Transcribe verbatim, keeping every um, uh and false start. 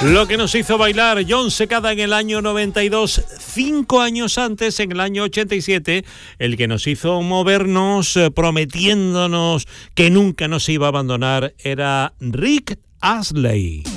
Lo que nos hizo bailar Jon Secada en el año noventa y dos, cinco años antes, en el año ochenta y siete, el que nos hizo movernos eh, prometiéndonos que nunca nos iba a abandonar era Rick Astley.